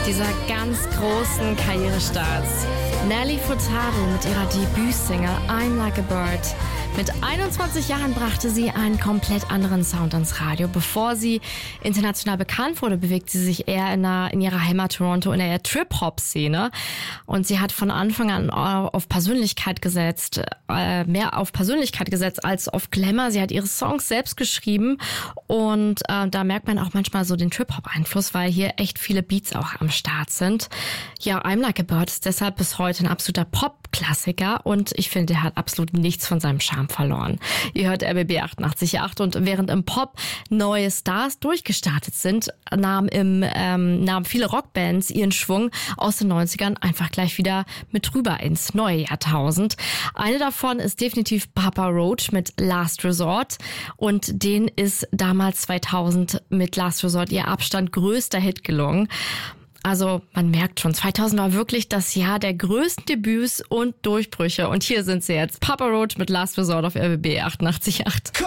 Dieser ganz großen Karrierestarts. Nelly Furtado mit ihrer Debütsingle I'm Like a Bird. Mit 21 Jahren brachte sie einen komplett anderen Sound ins Radio. Bevor sie international bekannt wurde, bewegt sie sich eher in ihrer Heimat Toronto in der Trip-Hop-Szene. Und sie hat von Anfang an auf Persönlichkeit gesetzt, mehr auf Persönlichkeit gesetzt als auf Glamour. Sie hat ihre Songs selbst geschrieben und da merkt man auch manchmal so den Trip-Hop-Einfluss, weil hier echt viele Beats auch am Start sind. Ja, I'm Like a Bird ist deshalb bis heute ein absoluter Pop-Klassiker und ich finde, der hat absolut nichts von seinem Charme verloren. Ihr hört RBB 88.8 und während im Pop neue Stars durchgestartet sind, nahmen viele Rockbands ihren Schwung aus den 90ern einfach gleich wieder mit rüber ins neue Jahrtausend. Eine davon ist definitiv Papa Roach mit Last Resort und denen ist damals 2000 mit Last Resort ihr Abstand größter Hit gelungen. Also man merkt schon, 2000 war wirklich das Jahr der größten Debüts und Durchbrüche. Und hier sind sie jetzt. Papa Roach mit Last Resort auf RBB 88.8.